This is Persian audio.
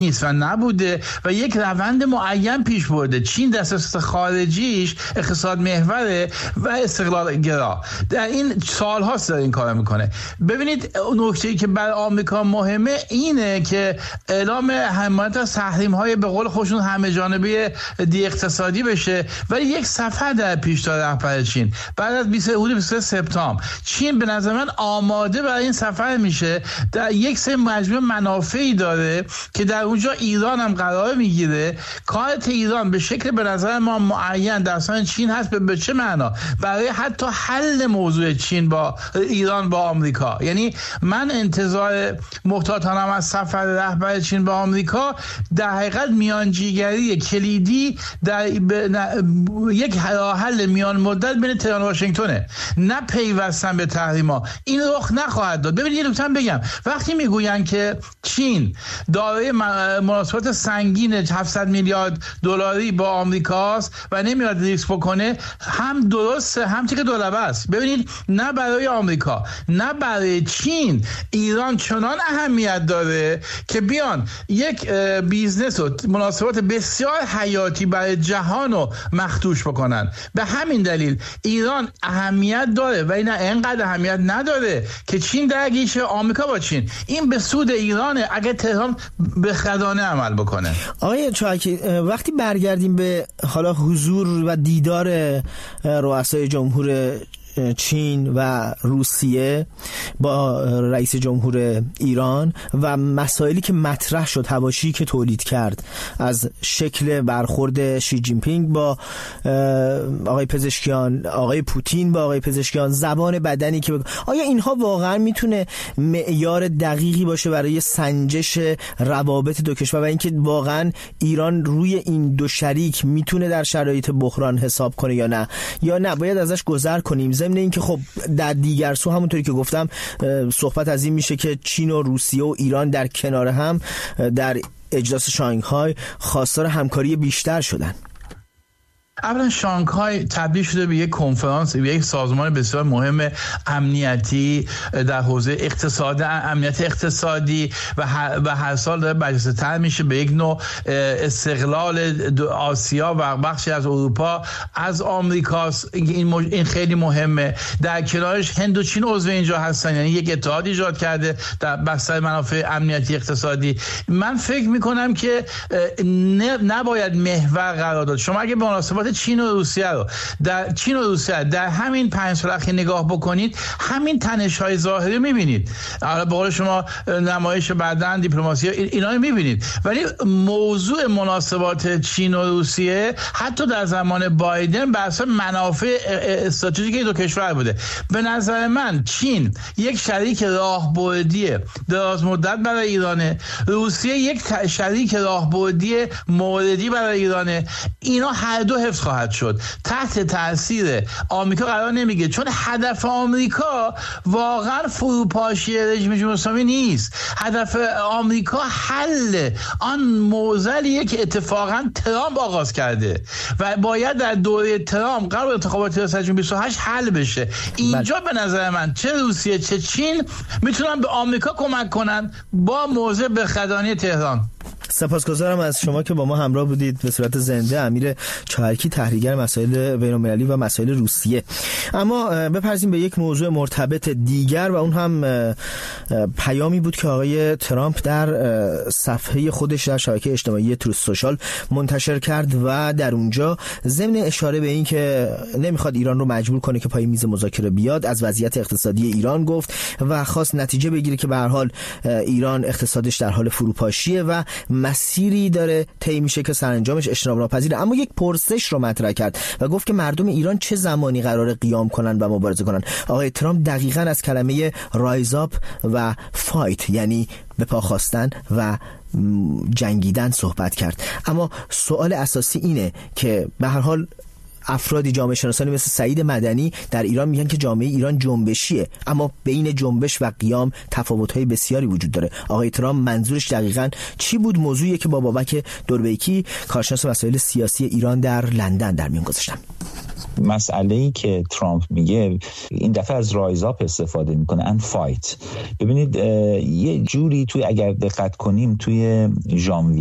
نیست و نبوده و یک روند معین پیش برده. چین در سیاست خارجیش اقتصاد محوره و استقلال گرا، در این سال هاست داره این کار میکنه. ببینید نکته‌ای که برای آمریکا مهمه اینه که اعلام حمایت از تحریم های به قول خودشون همه جانبه دی اقتصادی بشه، ولی یک سفر در پیش داره رهبر چین بعد از 23 سپتامبر. چین به نظر من آماده برای این سفر میشه، در یک سری مجموعه منافعی داره که در اونجا ایران هم قرار میگیره. کارت ایران به شکل به نظر ما معین در سان چین هست. به چه معنا؟ برای حتی حل موضوع چین با ایران با آمریکا. یعنی من انتظار محتاطانم از سفر رهبر چین با آمریکا در حقیقت میانجیگری کلیدی در یک حل میان مدت بین تهران و واشنگتونه، نه پیوستن به تحریما. این رخ نخواهد داد. ببینید لطفاً بگم، وقتی میگوین که چین دارای مناسبات سنگین 700 میلیارد دلاری با آمریکاست و نمیاد ریسک بکنه، هم درسته هم که دولبه است. ببینید نه برای آمریکا نه برای چین ایران چنان اهمیت داره که بیان یک بیزنس و مناسبات بسیار حیاتی برای جهان رو مخدوش بکنن. به همین دلیل ایران اهمیت داره و اینا اینقدر اهمیت نداره که چین درگیشه آمریکا با چین. این به سود ایرانه اگه تهران به خدانه عمل بکنه. آقای چاکی، وقتی برگردیم به حالا حضور و دیدار رؤسای جمهور چین و روسیه با رئیس جمهور ایران و مسائلی که مطرح شد، حواشی که تولید کرد از شکل برخورد شی جین پینگ با آقای پزشکیان، آقای پوتین با آقای پزشکیان، زبان بدنی که آیا اینها واقعا میتونه معیار دقیقی باشه برای سنجش روابط دو کشور و اینکه واقعا ایران روی این دو شریک میتونه در شرایط بحران حساب کنه یا نه باید ازش گذر کنیم؟ ضمن این که خب در دیگر سو همونطوری که گفتم صحبت از این میشه که چین و روسیه و ایران در کنار هم در اجلاس شانگهای خواستار همکاری بیشتر شدن. اولا شانگهای تبدیل شده به یک کنفرانس، به یک سازمان بسیار مهم امنیتی در حوزه اقتصاد، امنیت اقتصادی و هر سال داره برجسته‌تر میشه به یک نوع استقلال آسیا و بخشی از اروپا از آمریکاست. این خیلی مهمه. در کنارش هند و چین عضو اینجا هستن، یعنی یک اتحاد ایجاد کرده در بستر منافع امنیتی اقتصادی. من فکر میکنم که نباید محور قرار داد. شما اگه به مناسبات چین و روسیه در همین 5 سال اخیر نگاه بکنید، همین تنش‌های ظاهری می‌بینید. به قول شما نمایش بدن، دیپلماسی، اینا رو می‌بینید. ولی موضوع مناسبات چین و روسیه حتی در زمان بایدن بر اساس منافع استراتژیک این دو کشور بوده. به نظر من چین یک شریک راهبردی دراز مدت برای ایرانه، روسیه یک شریک راهبردی موردی برای ایرانه. اینا هر دو حفظ خواهد شد. تحت تاثیر آمریکا قرار نمیگه، چون هدف آمریکا واقعا فروپاشی رژیم جمهوری اسلامی نیست. هدف آمریکا حل آن معضلیه که اتفاقا ترامپ آغاز کرده و باید در دوره ترامپ قبل انتخابات ریاست جمهوری 28 حل بشه. اینجا به نظر من چه روسیه چه چین میتونن به آمریکا کمک کنن با موضع به خدانی تهران. سپاسگزارم از شما که با ما همراه بودید به صورت زنده. امیر چاهرکی، تحلیلگر مسائل بین‌المللی و مسائل روسیه. اما بپرسیم به یک موضوع مرتبط دیگر و اون هم پیامی بود که آقای ترامپ در صفحه خودش در شبکه اجتماعی تروث سوشال منتشر کرد و در اونجا ضمن اشاره به این که نمیخواد ایران رو مجبور کنه که پای میز مذاکره بیاد، از وضعیت اقتصادی ایران گفت و خواست نتیجه بگیره که به هر حال ایران اقتصادش در حال فروپاشیه و مسیری داره طی میشه که سرانجامش اجتناب ناپذیره. اما یک پرسش رو مطرح کرد و گفت که مردم ایران چه زمانی قراره قیام کنن و مبارزه کنن. آقای ترامپ دقیقاً از کلمه رایز آپ و فایت، یعنی به پا خواستن و جنگیدن صحبت کرد. اما سوال اساسی اینه که به هر حال افرادی جامعه شناسانی مثل سعید مدنی در ایران میگن که جامعه ایران جنبشیه، اما بین جنبش و قیام تفاوت‌های بسیاری وجود داره. آقای ترامپ منظورش دقیقاً چی بود؟ موضوعی که با بابک دوربیکی، کارشناس مسائل سیاسی ایران در لندن در میون گذاشتم. مسئله‌ای که ترامپ میگه این دفعه از رایز آپ استفاده میکنه and fight. ببینید یه جوری توی اگر دقت کنیم توی ژانویه